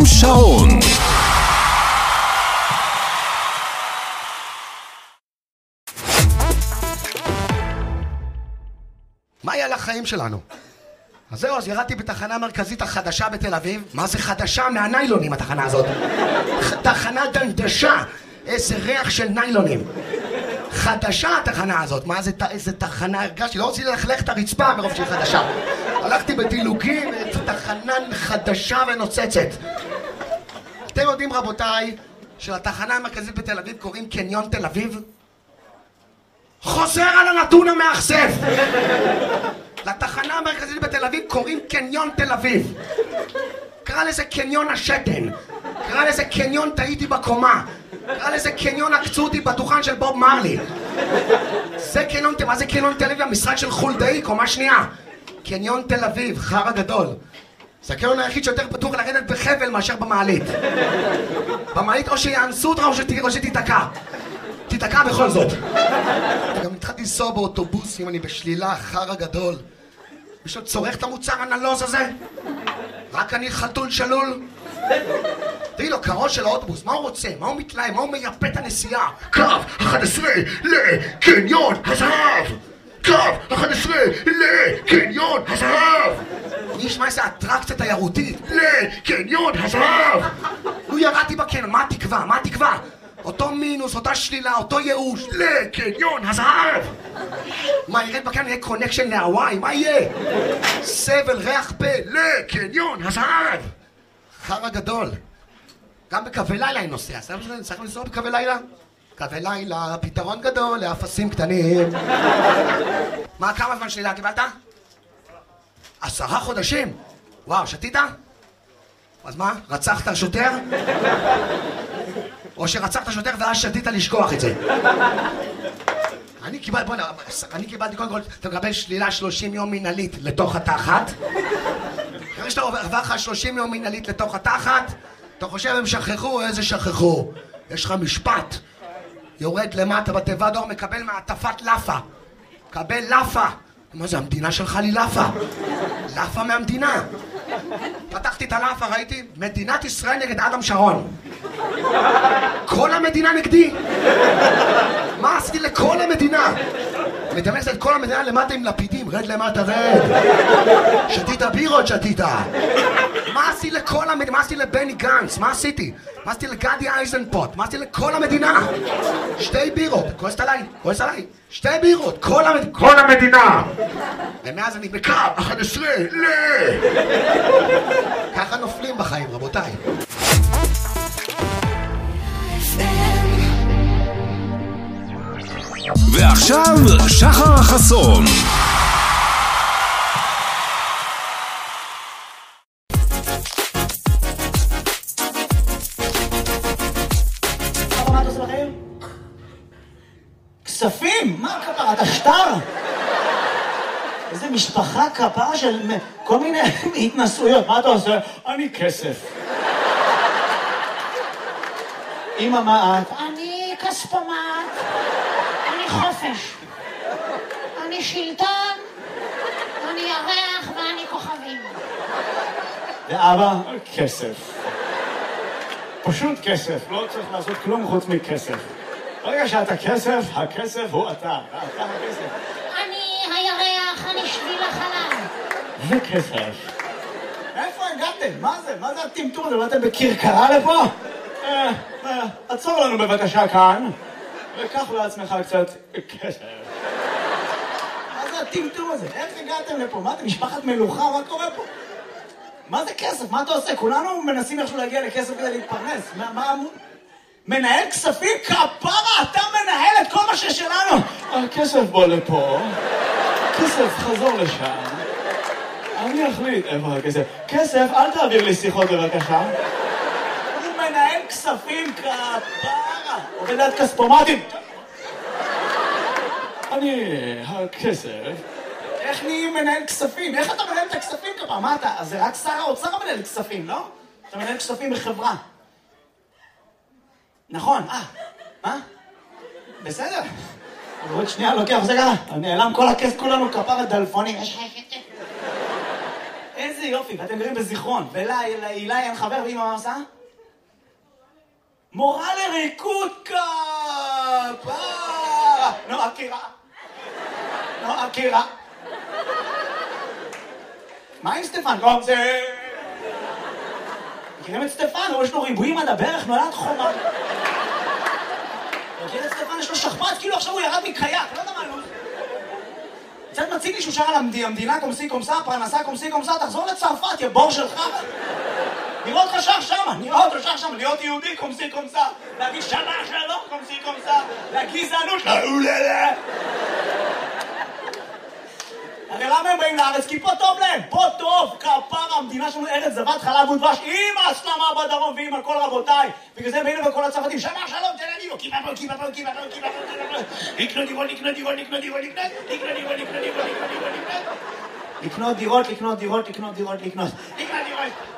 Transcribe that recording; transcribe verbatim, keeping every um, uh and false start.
שרון. מה היה לחיים שלנו? אז זהו, אז ירדתי בתחנה המרכזית החדשה בתל אביב. מה זה חדשה? מהניילונים התחנה הזאת. תחנה דנדשה. איזה ריח של ניילונים. חדשה התחנה הזאת. מה זה, איזה תחנה? הרגשתי, לא רציתי ללכלך את הרצפה מרוב שהיא חדשה. הלכתי בדילוגים, תחנה חדשה ונוצצת. אתם יודעים רבותיי, שלתחנה המרכזית בתל אביב קוראים קניון תל אביב? חוזר על הנתון המאכזב. לתחנה המרכזית בתל אביב קוראים קניון תל אביב. קרא לזה קניון השתן. קרא לזה קניון טעיתי בקומה. קרא לזה קניון עקצו אותי בדוכן של בוב מרלי. זה קניון, מה זה קניון תל אביב? המשרד של חולדאי, קומה שנייה. קניון תל אביב, חרא גדול. זה הקניון היחיד שיותר פתוח לרדת בחבל מאשר במעלית. במעלית או שיאנסו אותך או שתיתקע. תיתקע בכל זאת. גם התחלתי לנסוע באוטובוסים, אני בשלילה, חרא גדול. מישהו צורך את המוצר הנלוז הזה? רק אני חתול שלול? תראי לו, קראו של האוטובוס, מה הוא רוצה? מה הוא מתלהם? מה הוא מייפה את הנסיעה? קו אחת עשרה לקניון הזהב! קו אחת עשרה לקניון הזהב! אני אשמע איזה אטרקציה תיירותית לקניון הזהב! הוא ירדתי בקניון, מה התקווה? מה התקווה? אותו מינוס, אותה שלילה, אותו ייאוש, לקניון הזהב! מה, ירד בקניון יהיה קונקשן להוואי? מה יהיה? סבל, ריח פה, לקניון הזהב! חרא גדול. גם בקווי לילה אני נוסע. צריך לנסוע בקווי לילה? קווי לילה, פתרון גדול לאפסים קטנים. מה, כמה זמן שלילה קיבלת? עשרה חודשים? וואו, שתית? אז מה? רצחת שוטר? או שרצחת שוטר ואז שתית לשכוח את זה. אני קיבלתי, בוא נראה, אני קיבלתי קודם כל, אתה מקבל שלילה שלושים יום מנהלית לתוך התחת. אחרי שאתה עובר לך שלושים יום מנהלית לתוך התחת, אתה חושב הם שכחו, איזה שכחו? יש לך משפט. יורד למטה בתיבת דואר, מקבל מעטפת לאפה. מקבל לאפה. מה זה, המדינה שלך לי לאפה? לאפה מהמדינה. פתחתי את הלאפה, ראיתי? מדינת ישראל נגד אדם שרון. כל המדינה נגדי. מה עשיתי לכל המדינה? מתאמץ את כל המדינה למטה עם לפידים, רד למטה רד. שתית בירות שתית. מה עשיתי לכל המדינה? מה עשיתי לבני גנץ? מה עשיתי? מה עשיתי לגדי אייזנפוט? מה עשיתי לכל המדינה? שתי בירות, כועסת עליי, כועסת עליי. שתי בירות, כל המדינה. כל המדינה. ומאז אני בקו, אחת עשרה, ל... ככה נופלים בחיים, רבותיי. ועכשיו שחר החסון. מה אתה עושה לכם? כספים? מה כפרה? אתה שטר? איזה משפחה כפרה של כל מיני התנסויות. מה אתה עושה? אני כסף. אמא, מה את? אני כספומט. אני חופש. אני שלטון. אני ירח ואני כוכבים. ואבא? כסף. פשוט כסף. לא צריך לעשות כלום חוץ מכסף. ברגע שאתה כסף, הכסף הוא אתה. אתה הכסף. אני הירח, אני שביל החלל. וכסף. איפה הגעתם? מה זה? מה זה הטמטום הזה? באתם בכרכרה לפה? אה, אה, עצור לנו בבקשה כאן. וקח לעצמך קצת כסף. מה זה הטמטום הזה? איך הגעתם לפה? מה אתם, משפחת מלוכה? מה קורה פה? מה זה כסף? מה אתה עושה? כולנו מנסים איכשהו להגיע לכסף כדי להתפרנס. מה, מה... מנהל כספים? כפרה! אתה מנהל את כל מה ששלנו! הכסף בוא לפה. כסף, חזור לשם. אני אחליט איפה הכסף. כסף, אל תעביר לי שיחות בבקשה. הוא מנהל כספים, כפרה! עובדת כספומטים. אני... הכסף... איך נהיים מנהל כספים? איך אתה מנהל את הכספים כפרה? מה אתה? אז זה רק שר האוצר מנהל כספים, לא? אתה מנהל כספים בחברה. נכון, אה, מה? בסדר. אבל עוד שנייה לוקח, זה ככה, נעלם כל הכסף, כולנו כפרה דלפונים. איזה יופי, ואתם גרים בזיכרון. ולאילי אין חבר, ואמא מה עושה? מורה לריקוד כפרה! נועה קירה. נועה קירה. מה עם סטפן? לא, זה... מכירים את סטפן? יש לו ריבועים עד הברך, נולד חומה. מכיר את סטפן? יש לו שכפ"ץ, כאילו עכשיו הוא ירד מקייק, לא יודע מה, לא... קצת מציג לי שהוא שר על המדינה קומסי קומסה, פרנסה קומסי קומסה, תחזור לצרפת, יא בור שלך. נראה אותך שר שמה, נראה אותך שר שמה, להיות יהודי קומסי קומסה, להגיד שמה שלום קומסי קומסה, לגזענות שלא אוללה. הרי למה הם באים לארץ? כי פה טוב להם, פה טוב, כפרה, המדינה שלנו ארץ זבת חלב ודבש, עם הסלמה בדרום ועם הכל רבותיי. בגלל זה באים לכל הצרפתים, שמה שלום, תל אביב, קיבה פה, קיבה פה, קיבה פה, קיבה פה, לקנות דירות, לקנות דירות, לקנות דירות, לקנות דירות, לקנות דירות, לקנות דירות, לקנות דירות, לקנות דירות, לקנות דירות, לקנות דירות, לקנות דירות.